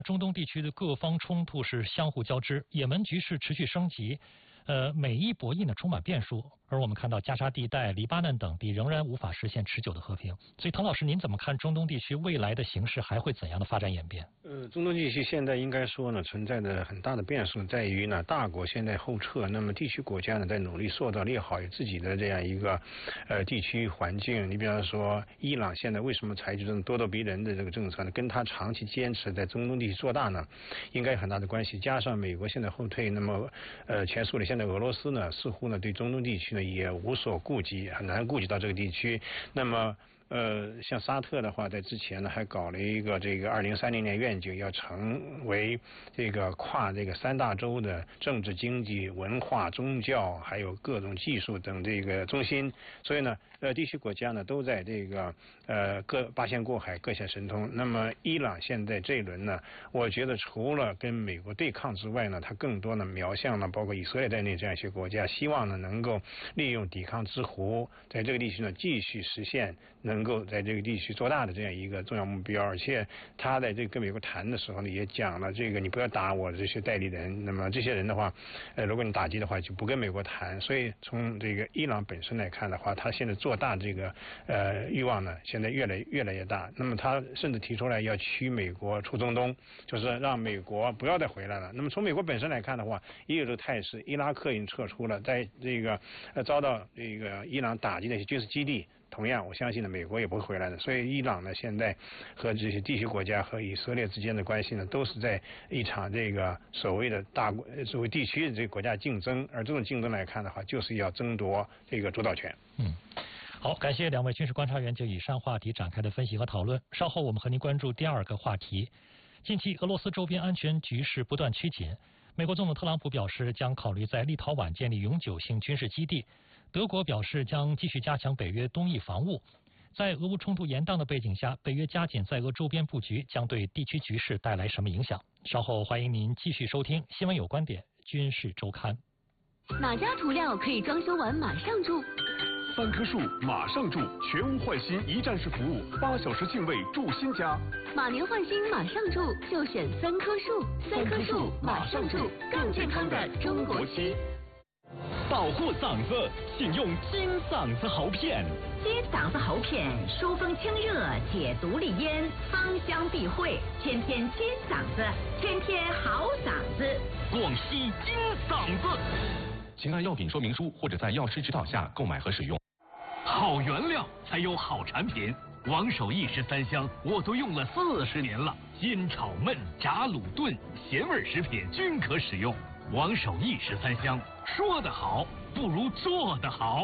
中东地区的各方冲突是相互交织，也门局势持续升级，美伊博弈呢充满变数。而我们看到加沙地带、黎巴嫩等地仍然无法实现持久的和平。所以，滕老师，您怎么看中东地区未来的形势还会怎样的发展演变？ 中东地区现在应该说呢，存在着很大的变数，在于呢，大国现在后撤，那么地区国家呢在努力塑造利好自己的这样一个地区环境。你比方说，伊朗现在为什么采取这种咄咄逼人的这个政策呢？跟他长期坚持在中东地区做大呢，应该有很大的关系。加上美国现在后退，那么前苏联现在俄罗斯呢，似乎呢对中东地区呢也无所顾及，很难顾及到这个地区。那么像沙特的话，在之前呢还搞了一个这个2030年愿景，要成为这个跨这个3大洲的政治、经济、文化、宗教，还有各种技术等这个中心。所以呢，地区国家呢都在这个各八仙过海，各显神通。那么伊朗现在这一轮呢，我觉得除了跟美国对抗之外呢，它更多呢瞄向了包括以色列在内这样一些国家，希望呢能够利用抵抗之弧，在这个地区呢继续实现能够在这个地区做大的这样一个重要目标。而且他在这个跟美国谈的时候呢，也讲了这个你不要打我这些代理人，那么这些人的话，如果你打击的话，就不跟美国谈。所以从这个伊朗本身来看的话，他现在做大这个欲望呢，现在越来越大。那么他甚至提出来要驱美国出中东，就是让美国不要再回来了。那么从美国本身来看的话，也有这个态势。伊拉克已经撤出了，在这个遭到这个伊朗打击的一些军事基地。同样，我相信呢，美国也不会回来的。所以，伊朗呢，现在和这些地区国家和以色列之间的关系呢，都是在一场这个所谓的所谓地区的这个国家竞争。而这种竞争来看的话，就是要争夺这个主导权。 好，感谢两位军事观察员就以上话题展开的分析和讨论。稍后我们和您关注第二个话题。近期，俄罗斯周边安全局势不断趋紧。美国总统特朗普表示将考虑在立陶宛建立永久性军事基地。德国表示将继续加强北约东翼防务。在俄乌冲突延宕的背景下，北约加紧在俄周边布局将对地区局势带来什么影响？稍后欢迎您继续收听《新闻有观点·军事周刊》。 哪家涂料可以装修完马上住 ？3棵树马上住，全屋换新一站式服务，8小时净位住新家。 马年换新马上住，就选3棵树，3棵树马上住，更健康的中国漆。 保护嗓子，请用金嗓子喉片。 金嗓子喉片疏风清热，解毒利咽，芳香避秽，天天金嗓子，天天好嗓子。 广西金嗓子。 请按药品说明书或者在药师指导下购买和使用。 好原料才有好产品。王守义食3香我都用了40年了，煎炒焖炸卤炖咸味食品均可使用。王守义食3香，说得好不如做得好。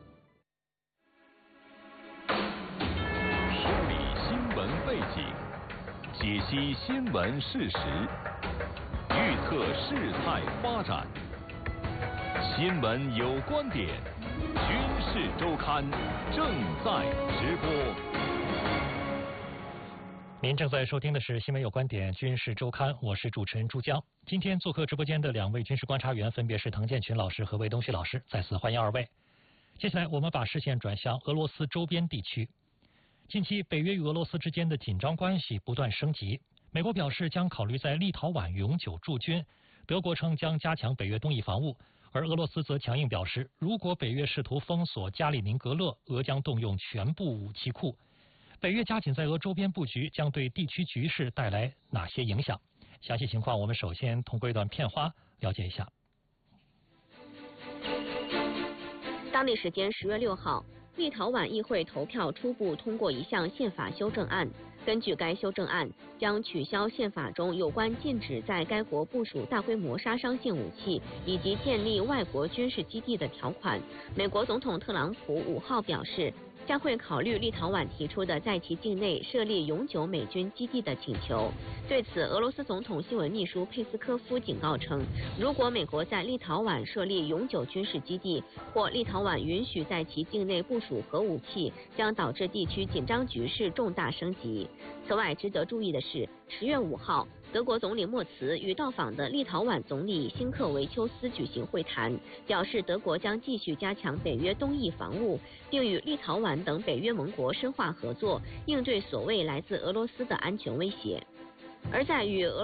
梳理新闻背景，解析新闻事实，预测事态发展。新闻有观点，军事周刊正在直播。 您正在收听的是《新闻有观点·军事周刊》，我是主持人朱江。今天做客直播间的2位军事观察员分别是滕建群老师和魏东旭老师，再次欢迎2位。接下来我们把视线转向俄罗斯周边地区。近期，北约与俄罗斯之间的紧张关系不断升级。美国表示将考虑在立陶宛永久驻军，德国称将加强北约东翼防务，而俄罗斯则强硬表示，如果北约试图封锁加里宁格勒，俄将动用全部武器库。北约加紧在俄周边布局，将对地区局势带来哪些影响？详细情况我们首先通过一段片花了解一下。 当地时间10月6号，立陶宛议会投票初步通过一项宪法修正案。根据该修正案，将取消宪法中有关禁止在该国部署大规模杀伤性武器以及建立外国军事基地的条款。美国总统特朗普5号表示，将会考虑立陶宛提出的在其境内设立永久美军基地的请求。对此，俄罗斯总统新闻秘书佩斯科夫警告称，如果美国在立陶宛设立永久军事基地，或立陶宛允许在其境内部署核武器，将导致地区紧张局势重大升级。此外，值得注意的是，10月5号，德国总理默茨与到访的立陶宛总理辛克维丘斯举行会谈，表示德国将继续加强北约东翼防务，并与立陶宛等北约盟国深化合作，应对所谓来自俄罗斯的安全威胁。而在与俄